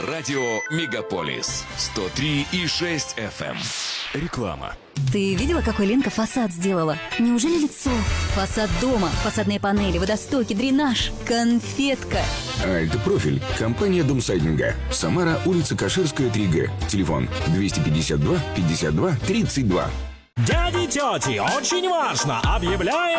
Радио Мегаполис 103,6 FM. Реклама. Ты видела, какой Ленка фасад сделала? Неужели лицо? Фасад дома, фасадные панели, водостоки, дренаж, конфетка. Альт-профиль. Компания Дом сайдинга. Самара, улица Каширская, 3Г. Телефон 252 52 32. Дяди, тети, очень важно! Объявляем